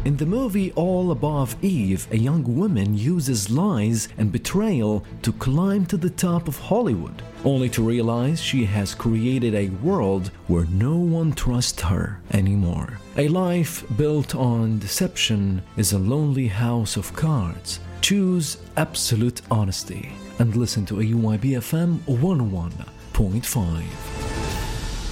In the movie All Above Eve, a young woman uses lies and betrayal to climb to the top of Hollywood, only to realize she has created a world where no one trusts her anymore. A life built on deception is a lonely house of cards. Choose absolute honesty and listen to AUIB FM 101.5.